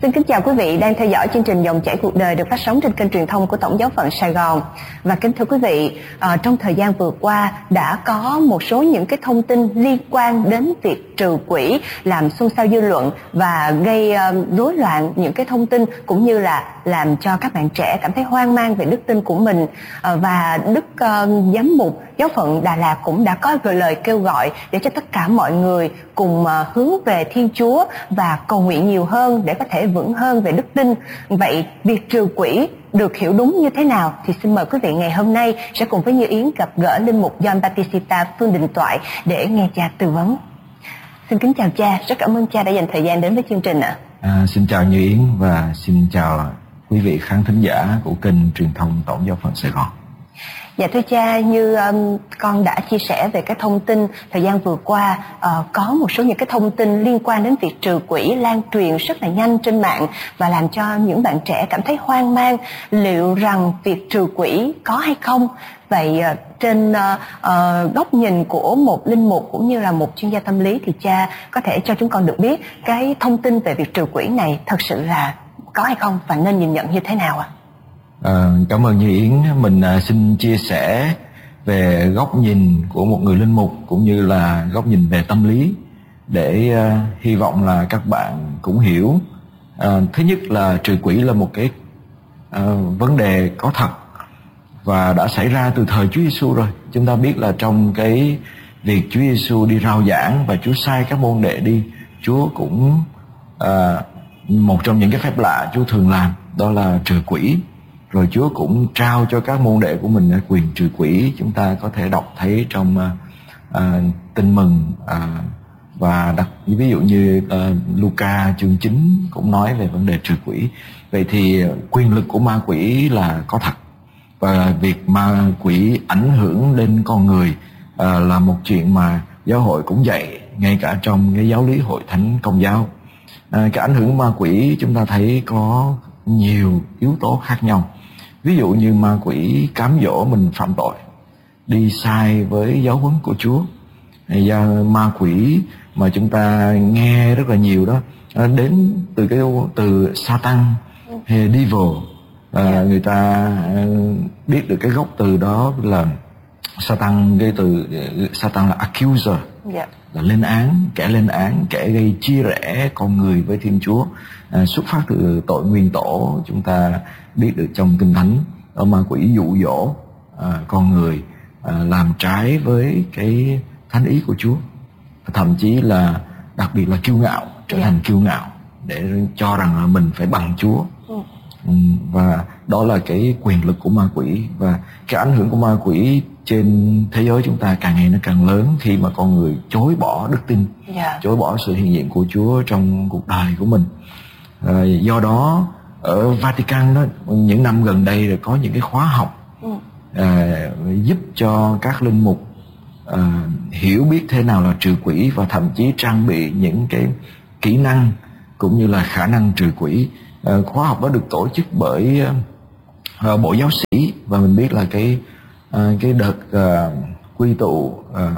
Xin kính chào quý vị đang theo dõi chương trình Dòng chảy cuộc đời được phát sóng trên kênh truyền thông của Tổng giáo phận Sài Gòn. Và kính thưa quý vị, trong thời gian vừa qua đã có một số những cái thông tin liên quan đến việc trừ quỷ làm xôn xao dư luận và gây rối loạn những cái thông tin, cũng như là làm cho các bạn trẻ cảm thấy hoang mang về đức tin của mình. Và Đức Giám mục Giáo phận Đà Lạt cũng đã có gửi lời kêu gọi để cho tất cả mọi người cùng hướng về Thiên Chúa và cầu nguyện nhiều hơn để có thể vững hơn về đức tin. Vậy việc trừ quỷ được hiểu đúng như thế nào thì xin mời quý vị ngày hôm nay sẽ cùng với Như Yến gặp gỡ linh mục John Batista Phương Đình Toại để nghe cha tư vấn. Xin kính chào cha, rất cảm ơn cha đã dành thời gian đến với chương trình ạ. Xin chào Như Yến và xin chào quý vị khán thính giả của kênh truyền thông Tổng giáo phận Sài Gòn. Dạ thưa cha, như con đã chia sẻ về cái thông tin thời gian vừa qua, có một số những cái thông tin liên quan đến việc trừ quỷ lan truyền rất là nhanh trên mạng và làm cho những bạn trẻ cảm thấy hoang mang liệu rằng việc trừ quỷ có hay không. Vậy trên góc nhìn của một linh mục cũng như là một chuyên gia tâm lý thì cha có thể cho chúng con được biết cái thông tin về việc trừ quỷ này thật sự là có hay không và nên nhìn nhận như thế nào ạ? Cảm ơn Như Yến. Mình xin chia sẻ về góc nhìn của một người linh mục cũng như là góc nhìn về tâm lý để hy vọng là các bạn cũng hiểu. Thứ nhất là trừ quỷ là một cái vấn đề có thật và đã xảy ra từ thời Chúa Giêsu rồi. Chúng ta biết là trong cái việc Chúa Giêsu đi rao giảng và Chúa sai các môn đệ đi, Chúa cũng một trong những cái phép lạ Chúa thường làm đó là trừ quỷ. Rồi Chúa cũng trao cho các môn đệ của mình quyền trừ quỷ. Chúng ta có thể đọc thấy trong Tin Mừng và ví dụ như Luca chương 9 cũng nói về vấn đề trừ quỷ. Vậy thì quyền lực của ma quỷ là có thật, và việc ma quỷ ảnh hưởng lên con người là một chuyện mà giáo hội cũng dạy, ngay cả trong cái giáo lý Hội Thánh Công giáo. Cái ảnh hưởng ma quỷ chúng ta thấy có nhiều yếu tố khác nhau. Ví dụ như ma quỷ cám dỗ mình phạm tội, đi sai với giáo huấn của Chúa. Ma quỷ mà chúng ta nghe rất là nhiều đó đến từ cái từ Satan hay devil. Người ta biết được cái gốc từ đó là Satan, cái từ Satan là accuser, là lên án, kẻ gây chia rẽ con người với Thiên Chúa, xuất phát từ tội nguyên tổ. Chúng ta biết được trong Kinh Thánh, ở ma quỷ dụ dỗ con người làm trái với cái thánh ý của Chúa, thậm chí là đặc biệt là kiêu ngạo, trở thành kiêu ngạo để cho rằng là mình phải bằng Chúa. Và đó là cái quyền lực của ma quỷ, và cái ảnh hưởng của ma quỷ trên thế giới chúng ta càng ngày nó càng lớn khi mà con người chối bỏ đức tin, chối bỏ sự hiện diện của Chúa trong cuộc đời của mình. Do đó ở Vatican đó, những năm gần đây là có những cái khóa học giúp cho các linh mục hiểu biết thế nào là trừ quỷ, và thậm chí trang bị những cái kỹ năng cũng như là khả năng trừ quỷ. Khóa học đó được tổ chức bởi Bộ Giáo sĩ, và mình biết là cái đợt quy tụ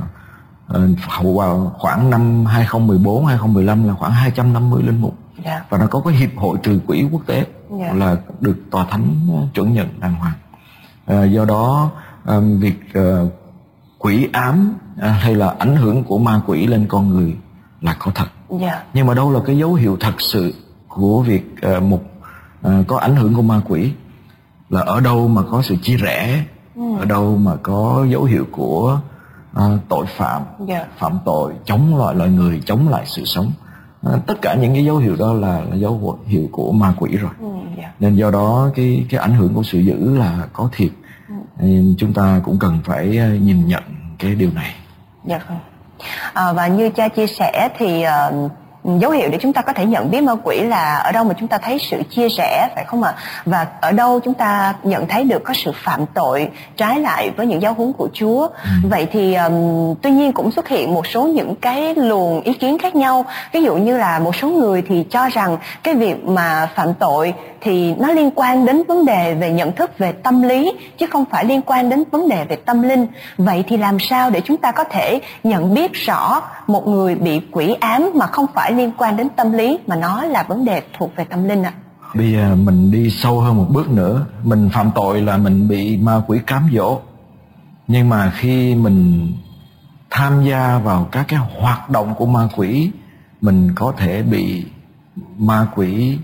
vào khoảng năm 2014 2015 là khoảng 250 linh mục. Và nó có cái hiệp hội trừ quỷ quốc tế là được tòa thánh chuẩn nhận đàng hoàng. Do đó việc quỷ ám hay là ảnh hưởng của ma quỷ lên con người là có thật. Nhưng mà đâu là cái dấu hiệu thật sự của việc có ảnh hưởng của ma quỷ? Là ở đâu mà có sự chia rẽ, ở đâu mà có dấu hiệu của tội phạm, phạm tội, chống lại loài người, chống lại sự sống. Tất cả những cái dấu hiệu đó là dấu hiệu của ma quỷ rồi. Nên do đó cái ảnh hưởng của sự dữ là có thiệt. Chúng ta cũng cần phải nhìn nhận cái điều này. Và như cha chia sẻ thì dấu hiệu để chúng ta có thể nhận biết ma quỷ là ở đâu mà chúng ta thấy sự chia rẽ, phải không ạ? Và ở đâu chúng ta nhận thấy được có sự phạm tội trái lại với những giáo huấn của Chúa. Vậy thì tuy nhiên cũng xuất hiện một số những cái luồng ý kiến khác nhau. Ví dụ như là một số người thì cho rằng cái việc mà phạm tội thì nó liên quan đến vấn đề về nhận thức, về tâm lý, chứ không phải liên quan đến vấn đề về tâm linh. Vậy thì làm sao để chúng ta có thể nhận biết rõ một người bị quỷ ám mà không phải phải liên quan đến tâm lý mà nó là vấn đề thuộc về tâm linh ạ? Bây giờ mình đi sâu hơn một bước nữa. Mình phạm tội là mình bị ma quỷ cám dỗ. Nhưng mà khi mình tham gia vào các cái hoạt động của ma quỷ, mình có thể bị ma quỷ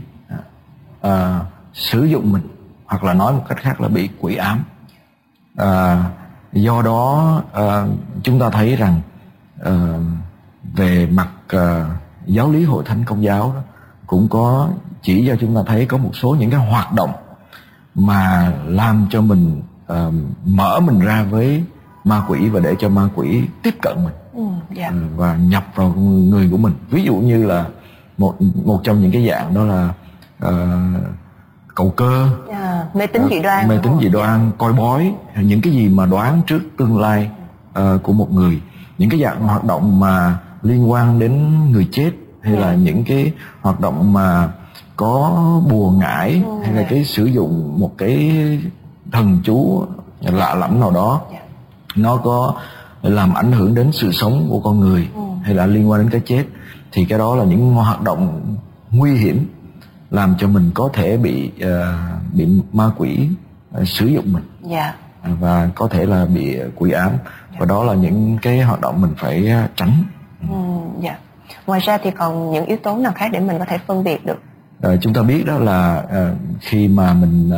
sử dụng mình, hoặc là nói một cách khác là bị quỷ ám. Do đó chúng ta thấy rằng về mặt giáo lý Hội Thánh Công giáo đó, cũng có chỉ cho chúng ta thấy có một số những cái hoạt động mà làm cho mình mở mình ra với ma quỷ và để cho ma quỷ tiếp cận mình và nhập vào người của mình. Ví dụ như là một trong những cái dạng đó là cầu cơ, mê tín dị đoan, coi bói, những cái gì mà đoán trước tương lai của một người, những cái dạng hoạt động mà liên quan đến người chết, hay là những cái hoạt động mà có bùa ngải, hay là cái sử dụng một cái thần chú lạ lẫm nào đó, nó có làm ảnh hưởng đến sự sống của con người, hay là liên quan đến cái chết, thì cái đó là những hoạt động nguy hiểm làm cho mình có thể bị ma quỷ sử dụng mình, và có thể là bị quỷ ám, và đó là những cái hoạt động mình phải tránh. Ngoài ra thì còn những yếu tố nào khác để mình có thể phân biệt được? Chúng ta biết đó là khi mà mình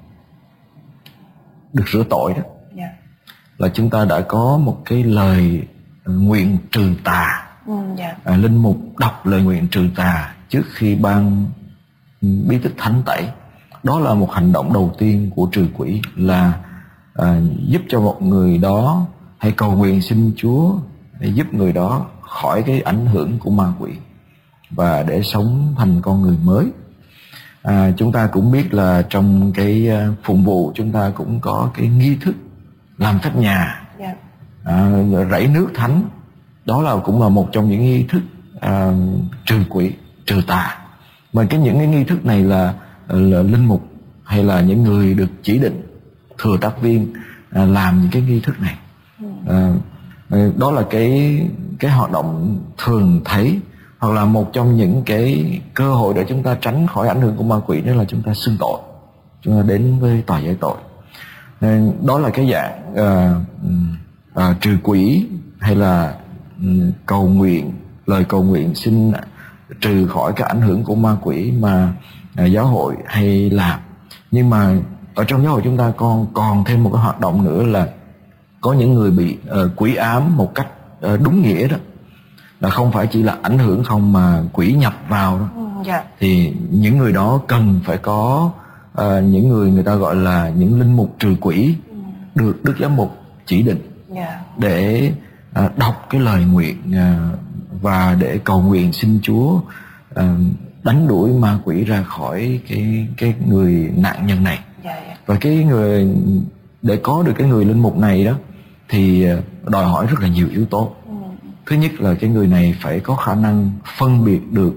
được rửa tội đó, là chúng ta đã có một cái lời nguyện trừ tà. Linh mục đọc lời nguyện trừ tà trước khi ban bí tích thánh tẩy. Đó là một hành động đầu tiên của trừ quỷ, là giúp cho một người đó, hay cầu nguyện xin Chúa để giúp người đó khỏi cái ảnh hưởng của ma quỷ và để sống thành con người mới. Chúng ta cũng biết là trong cái phụng vụ chúng ta cũng có cái nghi thức làm phép nhà, rảy nước thánh. Đó là cũng là một trong những nghi thức trừ quỷ, trừ tà. Mà những cái nghi thức này là linh mục hay là những người được chỉ định thừa tác viên làm những cái nghi thức này. Đó là cái hoạt động thường thấy, hoặc là một trong những cái cơ hội để chúng ta tránh khỏi ảnh hưởng của ma quỷ, đó là chúng ta xưng tội, chúng ta đến với tòa giải tội. Nên đó là cái dạng trừ quỷ, hay là cầu nguyện, lời cầu nguyện xin trừ khỏi cái ảnh hưởng của ma quỷ mà giáo hội hay làm. Nhưng mà ở trong giáo hội chúng ta còn thêm một cái hoạt động nữa, là có những người bị quỷ ám một cách đúng nghĩa đó, là không phải chỉ là ảnh hưởng không mà quỷ nhập vào đó. Thì những người đó cần phải có những người ta gọi là những linh mục trừ quỷ, được Đức Giám mục chỉ định để đọc cái lời nguyện và để cầu nguyện xin Chúa đánh đuổi ma quỷ ra khỏi cái người nạn nhân này. Và cái người, để có được cái người linh mục này đó, thì đòi hỏi rất là nhiều yếu tố. Thứ nhất là cái người này phải có khả năng phân biệt được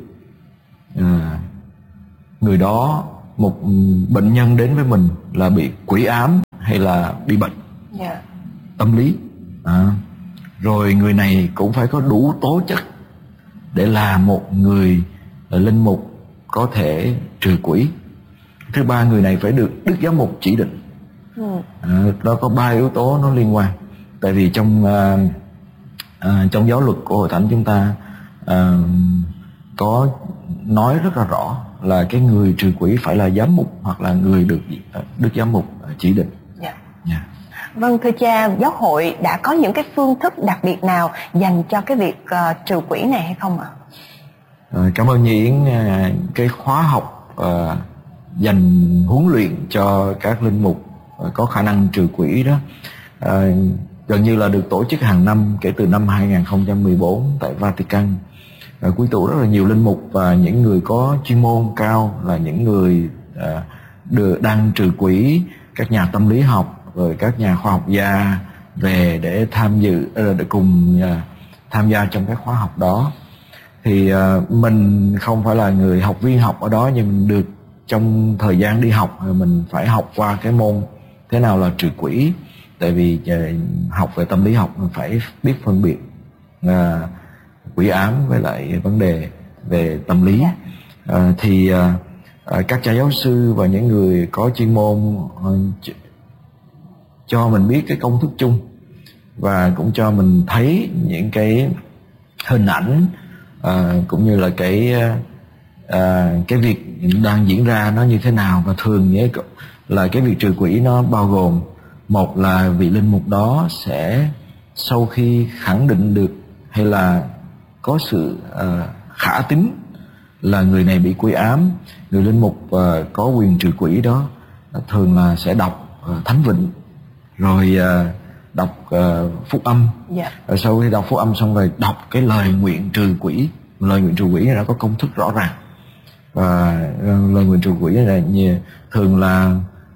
người đó, một bệnh nhân đến với mình là bị quỷ ám hay là bị bệnh tâm lý. Rồi người này cũng phải có đủ tố chất để là một người linh mục có thể trừ quỷ. Thứ ba, người này phải được Đức Giám mục chỉ định. Đó có 3 yếu tố nó liên quan. Tại vì trong giáo luật của Hội Thánh chúng ta có nói rất là rõ là cái người trừ quỷ phải là giám mục hoặc là người được Đức Giám mục chỉ định. Vâng, thưa cha, giáo hội đã có những cái phương thức đặc biệt nào dành cho cái việc trừ quỷ này hay không ạ? Cảm ơn Nhi Yến. Cái khóa học dành huấn luyện cho các linh mục có khả năng trừ quỷ đó gần như là được tổ chức hàng năm kể từ năm 2014 tại Vatican. Quy tụ rất là nhiều linh mục và những người có chuyên môn cao, là những người đang trừ quỷ, các nhà tâm lý học, rồi các nhà khoa học gia về để tham dự, để cùng tham gia trong các khóa học đó. Thì mình không phải là người học viên học ở đó, nhưng mình được trong thời gian đi học mình phải học qua cái môn thế nào là trừ quỷ. Tại vì học về tâm lý học mình phải biết phân biệt quỷ ám với lại vấn đề về tâm lý. Thì các cha giáo sư và những người có chuyên môn cho mình biết cái công thức chung, và cũng cho mình thấy những cái hình ảnh cũng như là cái việc đang diễn ra nó như thế nào. Và thường là cái việc trừ quỷ nó bao gồm, một là vị linh mục đó sẽ sau khi khẳng định được hay là có sự khả tín là người này bị quỷ ám, người linh mục có quyền trừ quỷ đó thường là sẽ đọc thánh vịnh, rồi đọc phúc âm. Rồi sau khi đọc phúc âm xong rồi đọc cái lời nguyện trừ quỷ. Lời nguyện trừ quỷ này nó có công thức rõ ràng, và lời nguyện trừ quỷ này thường là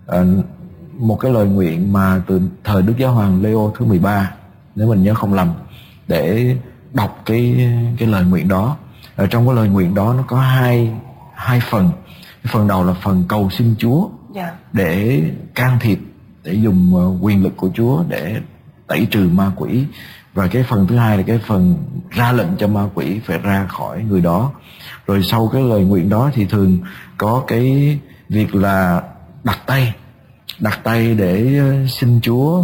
một cái lời nguyện mà từ thời Đức Giáo Hoàng Leo thứ 13, nếu mình nhớ không lầm, để đọc cái lời nguyện đó. Ở trong cái lời nguyện đó nó có hai phần. Cái phần đầu là phần cầu xin Chúa để can thiệp, để dùng quyền lực của Chúa để tẩy trừ ma quỷ, và cái phần thứ hai là cái phần ra lệnh cho ma quỷ phải ra khỏi người đó. Rồi sau cái lời nguyện đó thì thường có cái việc là đặt tay để xin Chúa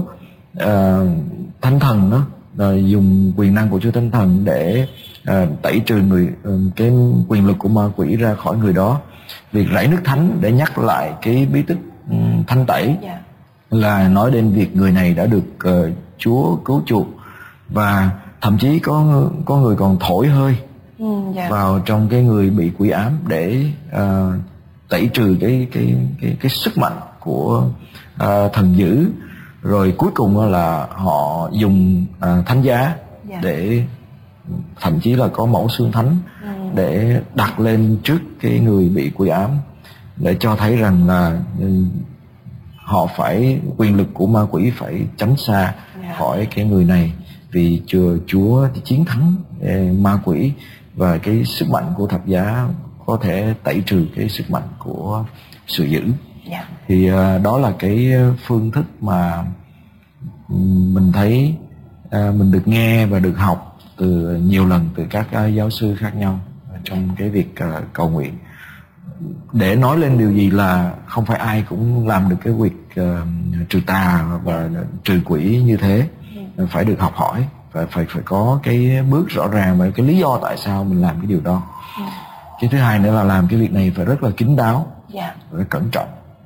Thánh Thần đó, dùng quyền năng của Chúa Thánh Thần để tẩy trừ cái quyền lực của ma quỷ ra khỏi người đó. Việc rải nước thánh để nhắc lại cái bí tích thanh tẩy là nói đến việc người này đã được Chúa cứu chuộc, và thậm chí có người còn thổi hơi vào trong cái người bị quỷ ám để tẩy trừ cái sức mạnh của thần dữ. Rồi cuối cùng là họ dùng thánh giá để thậm chí là có mẫu xương thánh để đặt lên trước cái người bị quỷ ám, để cho thấy rằng là họ quyền lực của ma quỷ phải tránh xa khỏi cái người này, vì Chúa chiến thắng ma quỷ, và cái sức mạnh của thập giá có thể tẩy trừ cái sức mạnh của sự dữ. Thì đó là cái phương thức mà mình thấy mình được nghe và được học nhiều lần từ các giáo sư khác nhau trong cái việc cầu nguyện. Để nói lên điều gì là không phải ai cũng làm được cái việc trừ tà và trừ quỷ như thế, phải được học hỏi, phải có cái bước rõ ràng và cái lý do tại sao mình làm cái điều đó. Cái thứ hai nữa là làm cái việc này phải rất là kín đáo, phải cẩn trọng,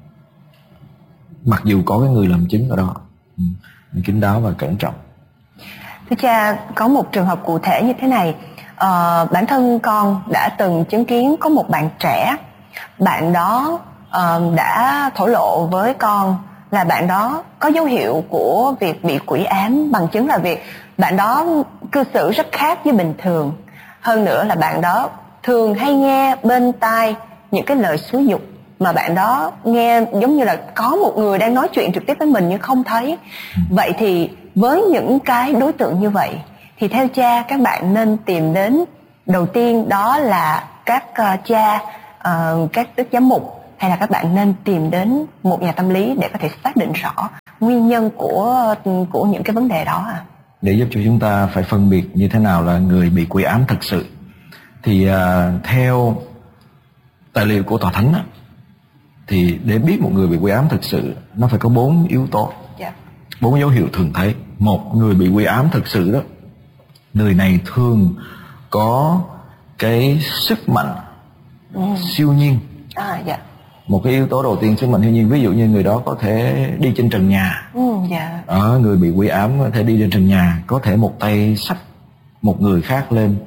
mặc dù có cái người làm chứng ở đó. Kín đáo và cẩn trọng. Thưa cha, có một trường hợp cụ thể như thế này. Bản thân con đã từng chứng kiến có một bạn trẻ, bạn đó đã thổ lộ với con là bạn đó có dấu hiệu của việc bị quỷ ám, bằng chứng là việc bạn đó cư xử rất khác với bình thường. Hơn nữa là bạn đó thường hay nghe bên tai những cái lời xúi giục mà bạn đó nghe giống như là có một người đang nói chuyện trực tiếp với mình nhưng không thấy. Vậy thì với những cái đối tượng như vậy thì theo cha các bạn nên tìm đến đầu tiên đó là các cha, các đức giám mục, hay là các bạn nên tìm đến một nhà tâm lý để có thể xác định rõ nguyên nhân của những cái vấn đề đó Để giúp cho chúng ta phải phân biệt như thế nào là người bị quỷ ám thực sự, thì theo tài liệu của Tòa Thánh thì để biết một người bị quỷ ám thực sự nó phải có 4 yếu tố, 4 dấu hiệu thường thấy. Một, người bị quỷ ám thực sự đó, người này thường có cái sức mạnh siêu nhiên. Một cái yếu tố đầu tiên, sức mạnh siêu nhiên. Ví dụ như người đó có thể đi trên trần nhà. Người bị quỷ ám có thể đi trên trần nhà, có thể một tay xách một người khác lên,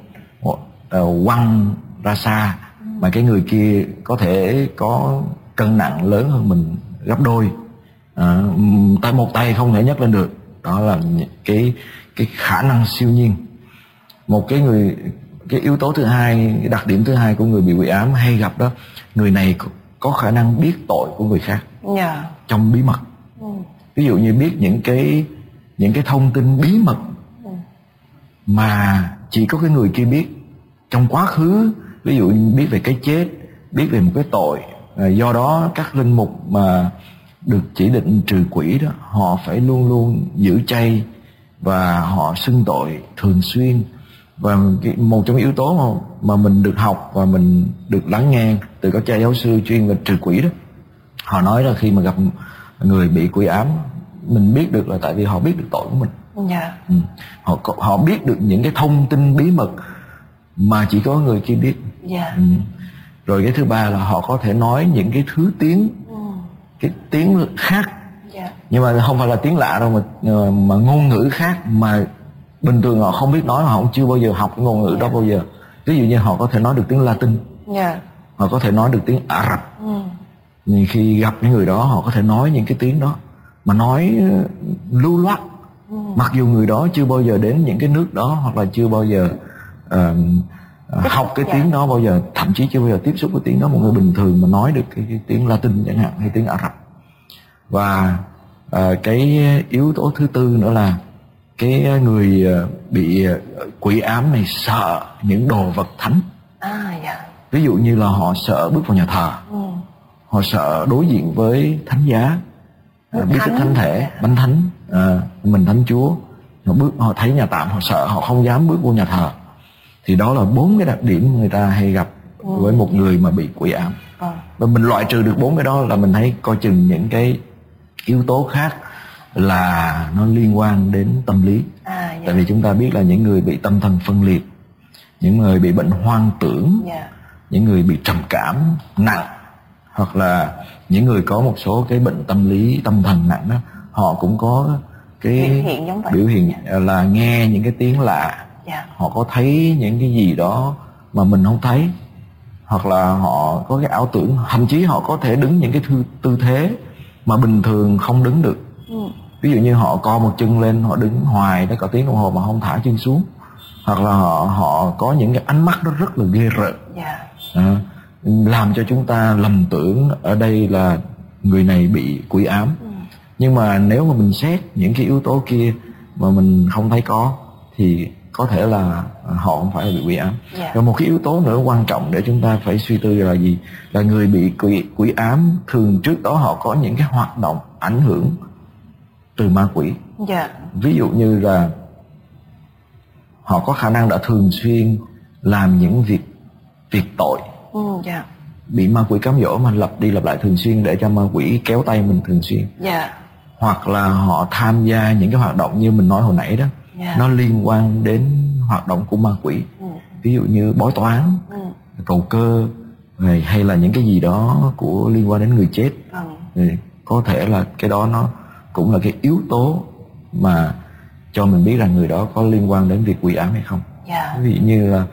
quăng ra xa, mà cái người kia có thể có cân nặng lớn hơn mình gấp đôi, một tay không thể nhấc lên được. Đó là cái khả năng siêu nhiên. Cái yếu tố thứ hai, cái đặc điểm thứ hai của người bị quỷ ám hay gặp đó, người này có khả năng biết tội của người khác trong bí mật. Ví dụ như biết những cái thông tin bí mật mà chỉ có cái người kia biết trong quá khứ. Ví dụ như biết về cái chết, biết về một cái tội. Do đó các linh mục mà được chỉ định trừ quỷ đó, họ phải luôn luôn giữ chay và họ xưng tội thường xuyên, Và một trong những yếu tố mà mình được học và mình được lắng nghe từ các cha giáo sư chuyên về trừ quỷ đó, họ nói là khi mà gặp người bị quỷ ám, mình biết được là tại vì họ biết được tội của mình. Họ biết được những cái thông tin bí mật mà chỉ có người kia biết. Rồi cái thứ ba là họ có thể nói những cái thứ tiếng, cái tiếng khác, nhưng mà không phải là tiếng lạ đâu, mà ngôn ngữ khác mà bình thường họ không biết nói, họ chưa bao giờ học cái ngôn ngữ đó bao giờ. Ví dụ như họ có thể nói được tiếng Latin, họ có thể nói được tiếng Ả Rập. Nhưng khi gặp những người đó, họ có thể nói những cái tiếng đó mà nói lưu loát, mặc dù người đó chưa bao giờ đến những cái nước đó, hoặc là chưa bao giờ học cái tiếng đó bao giờ, thậm chí chưa bao giờ tiếp xúc với tiếng đó. Một người bình thường mà nói được cái tiếng Latin chẳng hạn, hay tiếng Ả Rập. Và cái yếu tố thứ tư nữa là cái người bị quỷ ám này sợ những đồ vật thánh. Ví dụ như là họ sợ bước vào nhà thờ, họ sợ đối diện với thánh giá, biết tích thánh thể, bánh thánh, mình thánh Chúa. Họ thấy nhà tạm, họ sợ, họ không dám bước vô nhà thờ. Thì đó là 4 cái đặc điểm người ta hay gặp với một người mà bị quỷ ám. Và mình loại trừ được 4 cái đó là mình thấy coi chừng những cái yếu tố khác là nó liên quan đến tâm lý. Tại vì chúng ta biết là những người bị tâm thần phân liệt, những người bị bệnh hoang tưởng, những người bị trầm cảm nặng, hoặc là những người có một số cái bệnh tâm lý, tâm thần nặng đó, họ cũng có cái biểu hiện là nghe những cái tiếng lạ. Họ có thấy những cái gì đó mà mình không thấy, hoặc là họ có cái ảo tưởng, thậm chí họ có thể đứng những cái tư thế mà bình thường không đứng được. Ví dụ như họ co một chân lên, họ đứng hoài tới cả tiếng đồng hồ mà không thả chân xuống, hoặc là họ có những cái ánh mắt đó rất là ghê rợn, làm cho chúng ta lầm tưởng ở đây là người này bị quỷ ám. Nhưng mà nếu mà mình xét những cái yếu tố kia mà mình không thấy có, thì có thể là họ không phải là bị quỷ ám. Rồi một cái yếu tố nữa quan trọng để chúng ta phải suy tư là gì? Là người bị quỷ ám thường trước đó họ có những cái hoạt động ảnh hưởng từ ma quỷ. Ví dụ như là họ có khả năng đã thường xuyên làm những việc tội, bị ma quỷ cám dỗ mà lặp đi lặp lại thường xuyên để cho ma quỷ kéo tay mình thường xuyên. Hoặc là họ tham gia những cái hoạt động như mình nói hồi nãy đó, nó liên quan đến hoạt động của ma quỷ. Ví dụ như bói toán, cầu cơ, hay là những cái gì đó của liên quan đến người chết. Thì có thể là cái đó nó cũng là cái yếu tố mà cho mình biết rằng người đó có liên quan đến việc quỷ ám hay không. Ví dụ như là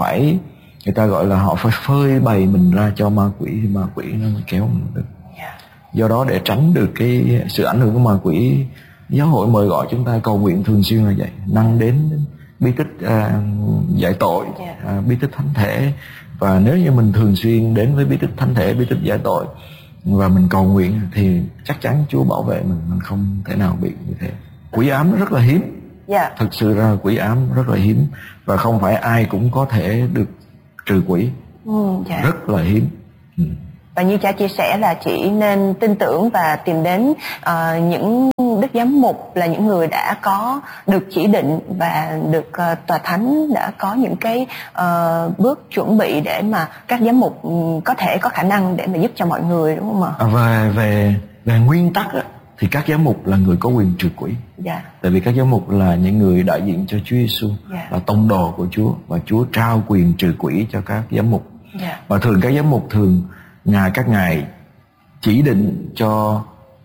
người ta gọi là họ phải phơi bày mình ra cho ma quỷ, thì ma quỷ nó mới kéo mình được. Do đó để tránh được cái sự ảnh hưởng của ma quỷ, giáo hội mời gọi chúng ta cầu nguyện thường xuyên là vậy, năng đến bí tích giải tội, bí tích thánh thể. Và nếu như mình thường xuyên đến với bí tích thánh thể, bí tích giải tội và mình cầu nguyện thì chắc chắn Chúa bảo vệ mình không thể nào bị như thế. Quỷ ám nó rất là hiếm. Thực sự ra quỷ ám rất là hiếm, và không phải ai cũng có thể được trừ quỷ. Rất là hiếm. Và như cha chia sẻ là chỉ nên tin tưởng và tìm đến những đức giám mục, là những người đã có được chỉ định và được tòa thánh đã có những cái bước chuẩn bị để mà các giám mục có thể có khả năng để mà giúp cho mọi người, đúng không ạ? Về nguyên tắc á, thì các giám mục là người có quyền trừ quỷ. Tại vì các giám mục là những người đại diện cho Chúa Giêsu, là tông đồ của Chúa, và Chúa trao quyền trừ quỷ cho các giám mục. Và thường các giám mục các ngài chỉ định cho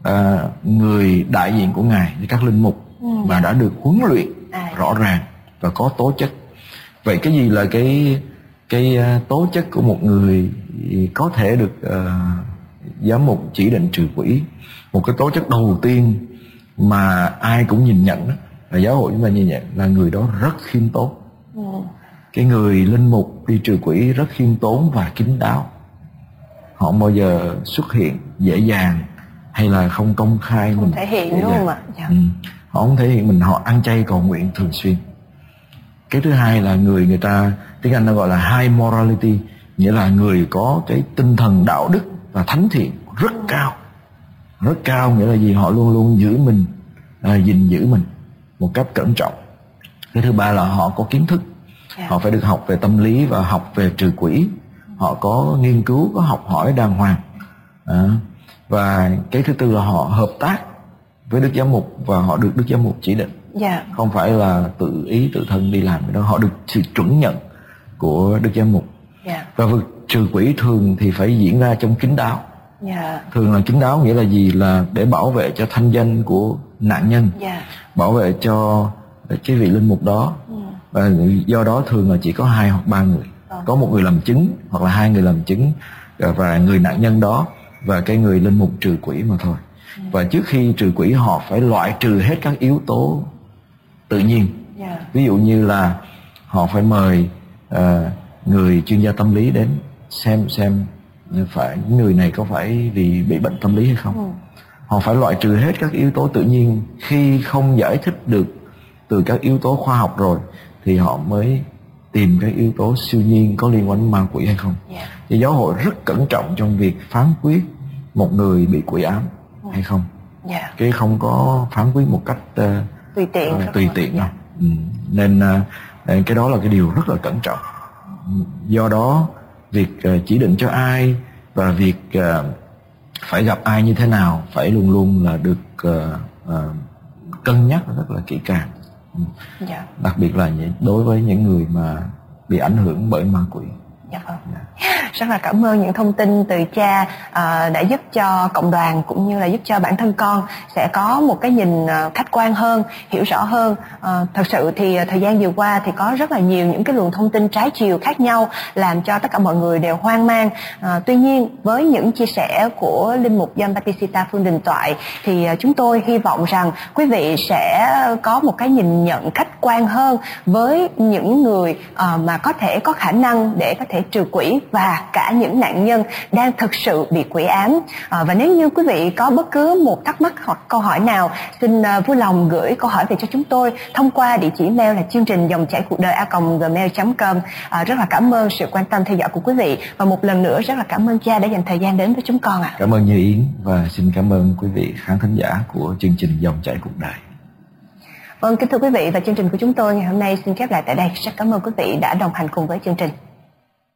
người đại diện của ngài, các linh mục và đã được huấn luyện rõ ràng và có tố chất. Vậy cái gì là cái tố chất của một người có thể được giám mục chỉ định trừ quỷ? Một cái tố chất đầu tiên mà ai cũng nhìn nhận đó, là giáo hội chúng ta nhìn nhận là người đó rất khiêm tốn. Cái người linh mục đi trừ quỷ rất khiêm tốn và kín đáo. Họ không bao giờ xuất hiện dễ dàng hay là không công khai không thể hiện, đúng không ạ? Họ không thể hiện mình, họ ăn chay cầu nguyện thường xuyên. Cái thứ hai là người ta tiếng Anh nó gọi là high morality, nghĩa là người có cái tinh thần đạo đức và thánh thiện rất cao. Rất cao nghĩa là gì? Họ luôn luôn gìn giữ mình một cách cẩn trọng. Cái thứ ba là họ có kiến thức. Họ phải được học về tâm lý và học về trừ quỷ. Họ có nghiên cứu, có học hỏi đàng hoàng. Và cái thứ tư là họ hợp tác với Đức Giám mục và họ được Đức Giám mục chỉ định. Không phải là tự ý tự thân đi làm cái đó, họ được sự chuẩn nhận của Đức Giám mục. Và việc trừ quỷ thường thì phải diễn ra trong kín đáo. Thường là kín đáo nghĩa là gì? Là để bảo vệ cho thanh danh của nạn nhân, bảo vệ cho cái vị linh mục đó. Và do đó thường là chỉ có 2 hoặc 3 người, có một người làm chứng hoặc là 2 người làm chứng, và người nạn nhân đó và cái người linh mục trừ quỷ mà thôi. Và trước khi trừ quỷ họ phải loại trừ hết các yếu tố tự nhiên. Ví dụ như là họ phải mời người chuyên gia tâm lý đến xem phải người này có phải vì bị bệnh tâm lý hay không. Họ phải loại trừ hết các yếu tố tự nhiên. Khi không giải thích được từ các yếu tố khoa học rồi thì họ mới tìm các yếu tố siêu nhiên có liên quan đến ma quỷ hay không. Thì giáo hội rất cẩn trọng trong việc phán quyết một người bị quỷ ám hay không. Cái không có phán quyết một cách tùy tiện đâu. Nên cái đó là cái điều rất là cẩn trọng. Do đó việc chỉ định cho ai và việc phải gặp ai như thế nào phải luôn luôn là được cân nhắc rất là kỹ càng. Đặc biệt là đối với những người mà bị ảnh hưởng bởi ma quỷ. Rất là cảm ơn những thông tin từ cha đã giúp cho cộng đoàn cũng như là giúp cho bản thân con sẽ có một cái nhìn khách quan hơn, hiểu rõ hơn. Thật sự thì thời gian vừa qua thì có rất là nhiều những cái luồng thông tin trái chiều khác nhau làm cho tất cả mọi người đều hoang mang. Tuy nhiên với những chia sẻ của linh mục Gioan Battista Phương Đình Toại thì chúng tôi hy vọng rằng quý vị sẽ có một cái nhìn nhận khách quan hơn với những người mà có thể có khả năng để có thể trừ quỷ và cả những nạn nhân đang thực sự bị quỷ ám. Và nếu như quý vị có bất cứ một thắc mắc hoặc câu hỏi nào, xin vui lòng gửi câu hỏi về cho chúng tôi thông qua địa chỉ mail là chương trình dòng chảy cuộc đời @gmail.com. Rất là cảm ơn sự quan tâm theo dõi của quý vị và một lần nữa rất là cảm ơn cha đã dành thời gian đến với chúng con ạ. Cảm ơn Như Yến và xin cảm ơn quý vị khán thính giả của chương trình dòng chảy cuộc đời. Vâng, kính thưa quý vị, và chương trình của chúng tôi ngày hôm nay xin khép lại tại đây. Rất cảm ơn quý vị đã đồng hành cùng với chương trình.